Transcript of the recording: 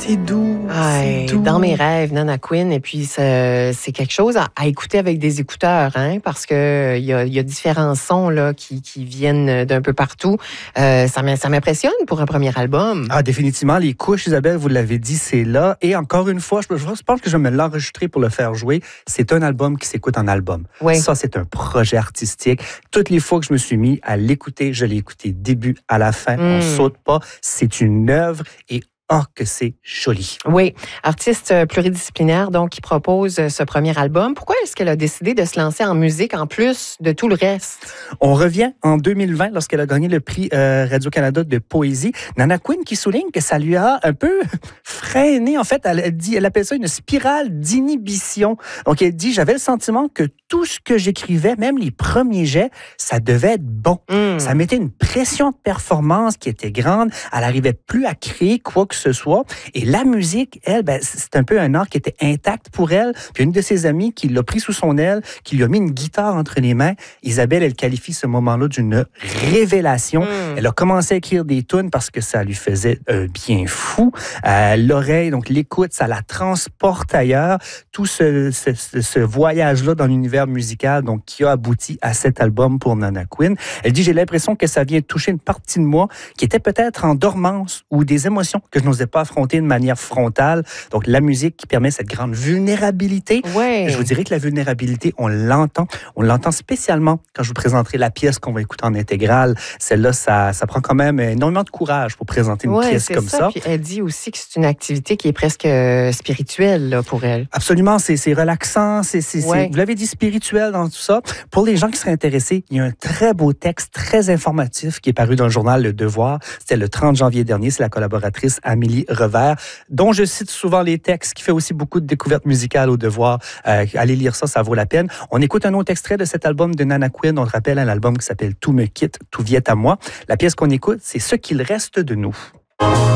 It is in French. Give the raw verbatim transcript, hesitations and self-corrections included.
c'est doux, Ouais, c'est doux. Dans mes rêves, Nana Queen. Et puis, c'est, c'est quelque chose à, à écouter avec des écouteurs, hein, parce qu'il y a, y a différents sons là, qui, qui viennent d'un peu partout. Euh, ça, ça m'impressionne pour un premier album. Ah, définitivement, les couches, Isabelle, vous l'avez dit, c'est là. Et encore une fois, je, je pense que je vais me l'enregistrer pour le faire jouer. C'est un album qui s'écoute en album. Oui. Ça, c'est un projet artistique. Toutes les fois que je me suis mis à l'écouter, je l'ai écouté début à la fin. Mm. On saute pas. C'est une œuvre et oh, que c'est joli. Oui, artiste pluridisciplinaire, donc, qui propose ce premier album. Pourquoi est-ce qu'elle a décidé de se lancer en musique en plus de tout le reste? On revient en deux mille vingt lorsqu'elle a gagné le prix euh, Radio-Canada de poésie. Nana Queen qui souligne que ça lui a un peu freiné. En fait, elle, dit, elle appelle ça une spirale d'inhibition. Donc, elle dit, j'avais le sentiment que tout ce que j'écrivais, même les premiers jets, ça devait être bon. Mm. Ça mettait une pression de performance qui était grande. Elle n'arrivait plus à créer quoi que ce soit. Et la musique, elle, ben, c'est un peu un art qui était intact pour elle. Puis une de ses amies qui l'a pris sous son aile, qui lui a mis une guitare entre les mains, Isabelle, elle qualifie ce moment-là d'une révélation. Mm. Elle a commencé à écrire des tunes parce que ça lui faisait un bien fou. Euh, l'oreille, donc l'écoute, ça la transporte ailleurs. Tout ce, ce, ce voyage-là dans l'univers musical, donc qui a abouti à cet album pour Nana Queen. Elle dit, j'ai l'impression que ça vient toucher une partie de moi qui était peut-être en dormance ou des émotions que je n'osais pas affronter de manière frontale. Donc, la musique qui permet cette grande vulnérabilité. Ouais. Je vous dirais que la vulnérabilité, on l'entend. On l'entend spécialement quand je vous présenterai la pièce qu'on va écouter en intégrale. Celle-là, ça, ça prend quand même énormément de courage pour présenter une ouais, pièce comme ça. ça. Puis elle dit aussi que c'est une activité qui est presque spirituelle là, pour elle. Absolument, c'est, c'est relaxant. C'est, c'est, ouais. c'est, vous l'avez dit, spirituel dans tout ça. Pour les gens qui seraient intéressés, il y a un très beau texte, très informatif qui est paru dans le journal Le Devoir. C'était le trente janvier dernier. C'est la collaboratrice Amélie Revers, dont je cite souvent les textes, qui fait aussi beaucoup de découvertes musicales au Devoir. Euh, allez lire ça, ça vaut la peine. On écoute un autre extrait de cet album de Nana Queen. On le rappelle, un album qui s'appelle Tout me quitte, tout vient à moi. La pièce qu'on écoute, c'est Ce qu'il reste de nous.